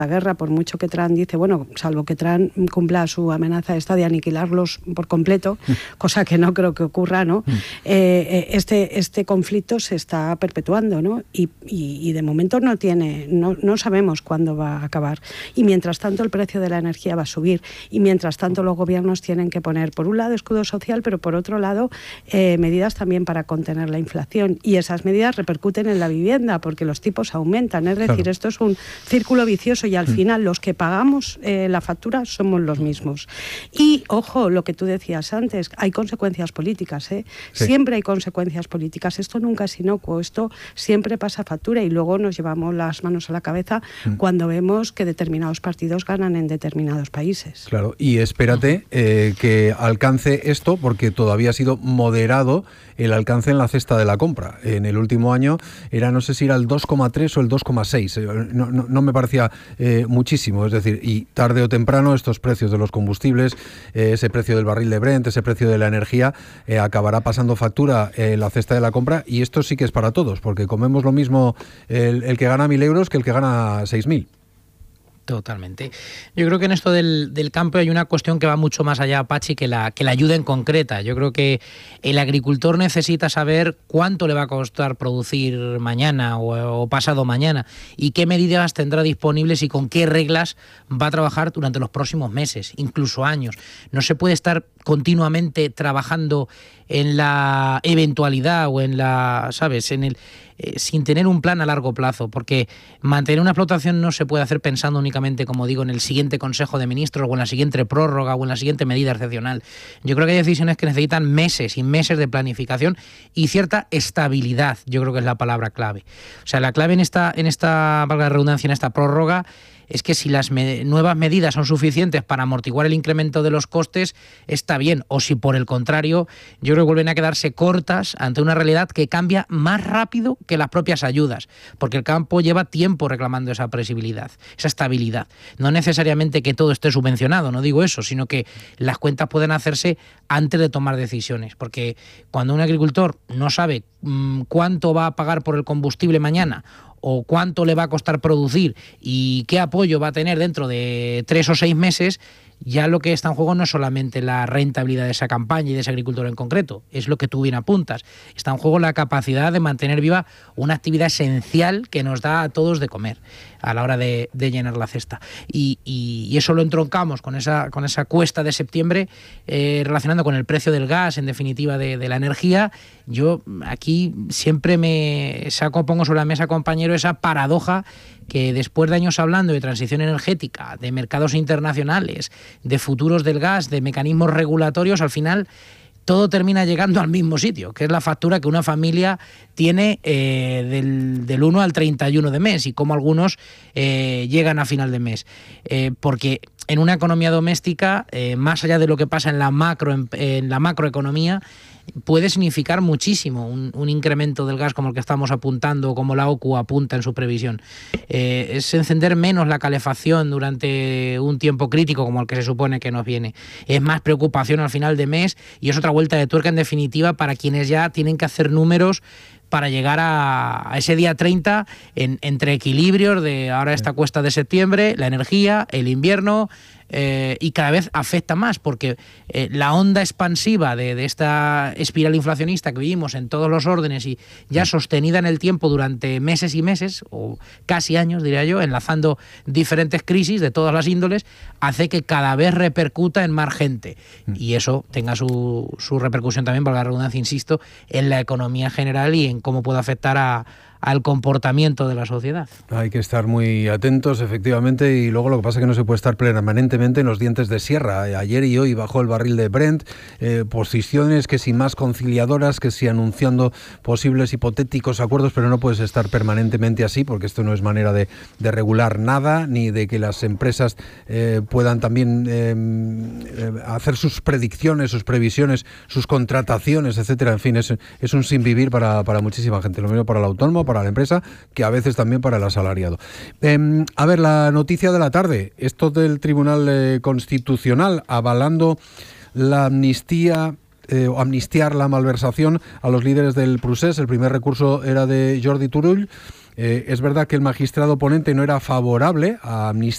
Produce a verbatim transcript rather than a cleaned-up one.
la guerra, por mucho que Trump dice, bueno, salvo que Trump cumpla su amenaza esta de aniquilarlos por completo, mm. cosa que no creo que ocurra, ¿no? Mm. Eh, este, este conflicto se está perpetuando, ¿no? Y, y, y de momento no tiene, no, no sabemos cuándo va a acabar. Y mientras tanto el precio de la energía va a subir. Y mientras tanto los gobiernos tienen que poner, por un lado, escudo social, pero por otro lado, eh, medidas también para contener la inflación. Y esas medidas repercuten en la vivienda, porque los tipos aumentan. Es decir, claro. Esto es un círculo vicioso y al mm. final los que pagamos eh, la factura somos los mismos. Y, ojo, lo que tú decías antes, hay consecuencias políticas, ¿eh? Sí. Siempre hay consecuencias políticas. Esto nunca es inocuo, esto siempre pasa factura y luego nos llevamos las manos a la cabeza mm. cuando vemos que determinados partidos ganan en determinados países. Claro, y espérate eh, que alcance esto, porque todavía ha sido moderado el alcance en la cesta de la compra. En el último año era, no sé si era el dos coma tres o el dos coma seis, no, no, no me parecía eh, muchísimo, es decir, y tarde o temprano estos precios de los combustibles, eh, ese precio del barril de Brent, ese precio de la energía, eh, acabará pasando factura en eh, la cesta de la compra, y esto sí que es para todos, porque comemos lo mismo el, el que gana mil euros que el que gana seis mil. Totalmente. Yo creo que en esto del, del campo hay una cuestión que va mucho más allá, Pachi, que la, que la ayuda en concreta. Yo creo que el agricultor necesita saber cuánto le va a costar producir mañana o, o pasado mañana y qué medidas tendrá disponibles y con qué reglas va a trabajar durante los próximos meses, incluso años. No se puede estar continuamente trabajando en la eventualidad o en la, ¿sabes?, en el eh, sin tener un plan a largo plazo, porque mantener una explotación no se puede hacer pensando únicamente, como digo, en el siguiente Consejo de Ministros o en la siguiente prórroga o en la siguiente medida excepcional. Yo creo que hay decisiones que necesitan meses y meses de planificación y cierta estabilidad. Yo creo que es la palabra clave. O sea, la clave en esta, en esta, valga la redundancia, en esta prórroga es que si las me- nuevas medidas son suficientes para amortiguar el incremento de los costes, está bien. O si por el contrario, yo creo que vuelven a quedarse cortas ante una realidad que cambia más rápido que las propias ayudas, porque el campo lleva tiempo reclamando esa previsibilidad, esa estabilidad. No necesariamente que todo esté subvencionado, no digo eso, sino que las cuentas pueden hacerse antes de tomar decisiones, porque cuando un agricultor no sabe mmm, cuánto va a pagar por el combustible mañana, o cuánto le va a costar producir y qué apoyo va a tener dentro de tres o seis meses, ya lo que está en juego no es solamente la rentabilidad de esa campaña y de ese agricultor en concreto, es lo que tú bien apuntas. Está en juego la capacidad de mantener viva una actividad esencial que nos da a todos de comer a la hora de, de llenar la cesta. Y, y, y eso lo entroncamos con esa, con esa cuesta de septiembre, eh, relacionando con el precio del gas, en definitiva, de, de la energía. Yo aquí siempre me saco, pongo sobre la mesa, compañero, esa paradoja que después de años hablando de transición energética, de mercados internacionales, de futuros del gas, de mecanismos regulatorios, al final todo termina llegando al mismo sitio, que es la factura que una familia tiene eh, del, del uno al treinta y uno de mes y cómo algunos eh, llegan a final de mes. Eh, porque en una economía doméstica, eh, más allá de lo que pasa en la, macro, en, en la macroeconomía, puede significar muchísimo un, un incremento del gas como el que estamos apuntando, como la O C U apunta en su previsión. Eh, es encender menos la calefacción durante un tiempo crítico como el que se supone que nos viene. Es más preocupación al final de mes y es otra vuelta de tuerca en definitiva para quienes ya tienen que hacer números para llegar a, a ese día treinta en, entre equilibrios de ahora esta cuesta de septiembre, la energía, el invierno, eh, y cada vez afecta más porque eh, la onda expansiva de, de esta espiral inflacionista que vivimos en todos los órdenes y ya sostenida en el tiempo durante meses y meses, o casi años diría yo, enlazando diferentes crisis de todas las índoles, hace que cada vez repercuta en más gente y eso tenga su, su repercusión también, por la redundancia, insisto, en la economía general y en cómo puede afectar a al comportamiento de la sociedad. Hay que estar muy atentos, efectivamente, y luego lo que pasa es que no se puede estar permanentemente en los dientes de sierra. Ayer y hoy bajó el barril de Brent, eh, posiciones que si más conciliadoras, que si anunciando posibles hipotéticos acuerdos, pero no puedes estar permanentemente así, porque esto no es manera de, de regular nada, ni de que las empresas eh, puedan también eh, eh, hacer sus predicciones, sus previsiones, sus contrataciones, etcétera. En fin, es, es un sinvivir para, para muchísima gente, lo mismo para el autónomo, para la empresa, que a veces también para el asalariado. Eh, a ver, la noticia de la tarde, esto del Tribunal eh, Constitucional avalando la amnistía eh, o amnistiar la malversación a los líderes del Procés. El primer recurso era de Jordi Turull. Eh, es verdad que el magistrado ponente no era favorable a amnistiar